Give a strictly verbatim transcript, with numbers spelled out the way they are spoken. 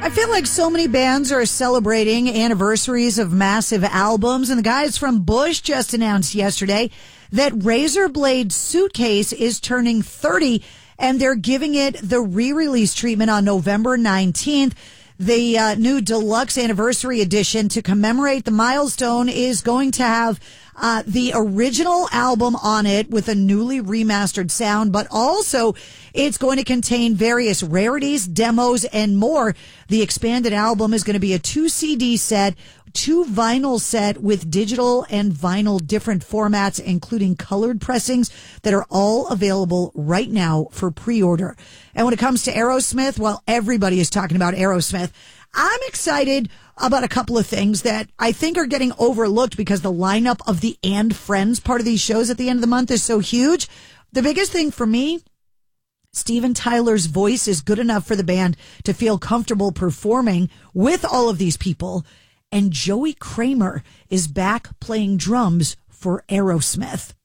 I feel like so many bands are celebrating anniversaries of massive albums, and the guys from Bush just announced yesterday that Razorblade Suitcase is turning thirty, and they're giving it the re-release treatment on November nineteenth. The uh, new deluxe anniversary edition to commemorate the milestone is going to have uh, the original album on it with a newly remastered sound, but also it's going to contain various rarities, demos, and more. The expanded album is going to be a two C D set, two vinyl set with digital and vinyl different formats, including colored pressings that are all available right now for pre-order. And when it comes to Aerosmith, well, everybody is talking about Aerosmith. I'm excited about a couple of things that I think are getting overlooked because the lineup of the And Friends part of these shows at the end of the month is so huge. The biggest thing for me, Steven Tyler's voice is good enough for the band to feel comfortable performing with all of these people. And Joey Kramer is back playing drums for Aerosmith.